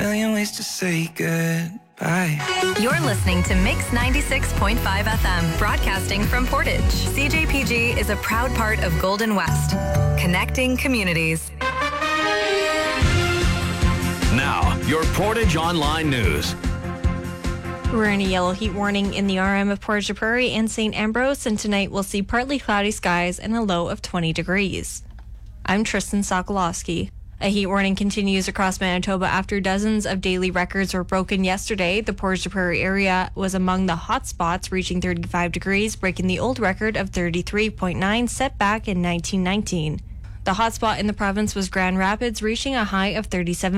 million ways to say goodbye. You're listening to Mix 96.5 FM, broadcasting from Portage. CJPG is a proud part of Golden West, connecting communities. Now, your Portage Online News. We're in a yellow heat warning in the RM of Portage la Prairie and St. Ambrose, and tonight we'll see partly cloudy skies and a low of 20 degrees. I'm Tristan Sokolowski. A heat warning continues across Manitoba after dozens of daily records were broken yesterday. The Portage la Prairie area was among the hot spots, reaching 35 degrees, breaking the old record of 33.9 set back in 1919. The hotspot in the province was Grand Rapids, reaching a high of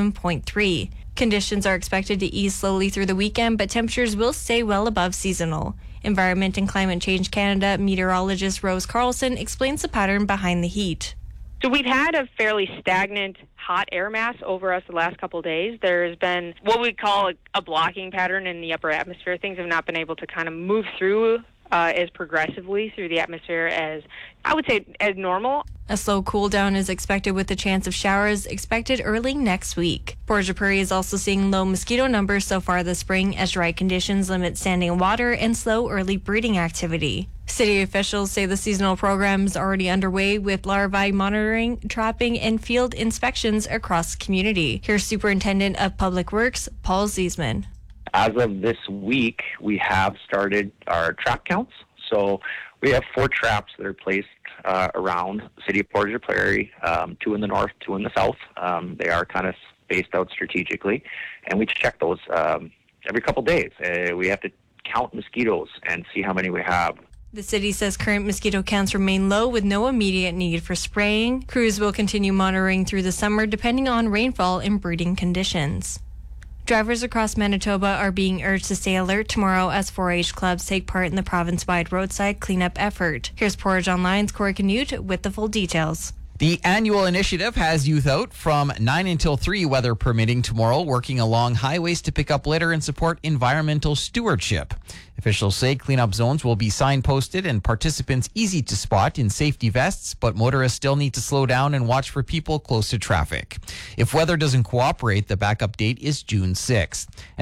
37.3. Conditions are expected to ease slowly through the weekend, but temperatures will stay well above seasonal. Environment and Climate Change Canada meteorologist Rose Carlson explains the pattern behind the heat. So we've had a fairly stagnant hot air mass over us the last couple of days. There's been what we call a blocking pattern in the upper atmosphere. Things have not been able to kind of move through as progressively through the atmosphere as, I would say, as normal. A slow cool down is expected with a chance of showers expected early next week. Portage la Prairie is also seeing low mosquito numbers so far this spring as dry conditions limit standing water and slow early breeding activity. City officials say the seasonal program is already underway with larvae monitoring, trapping, and field inspections across the community. Here's Superintendent of Public Works, Paul Ziesman. As of this week, we have started our trap counts. So we have 4 traps that are placed around the city of Portage la Prairie, 2 in the north, 2 in the south. They are kind of spaced out strategically, and we check those every couple days. We have to count mosquitoes and see how many we have. The city says current mosquito counts remain low with no immediate need for spraying. Crews will continue monitoring through the summer depending on rainfall and breeding conditions. Drivers across Manitoba are being urged to stay alert tomorrow as 4-H clubs take part in the province-wide roadside cleanup effort. Here's Portage Online's Corey Canute with the full details. The annual initiative has youth out from 9 until 3, weather permitting, tomorrow, working along highways to pick up litter and support environmental stewardship. Officials say cleanup zones will be signposted and participants easy to spot in safety vests, but motorists still need to slow down and watch for people close to traffic. If weather doesn't cooperate, the backup date is June 6th.